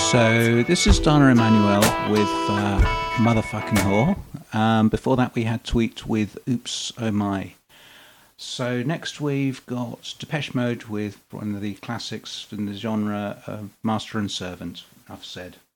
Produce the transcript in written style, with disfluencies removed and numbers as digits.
So this is Donna Emanuel with Motherfucking Whore. Before that we had Tweet with Oops Oh My. So next we've got Depeche Mode with one of the classics in the genre of Master and Servant, enough said.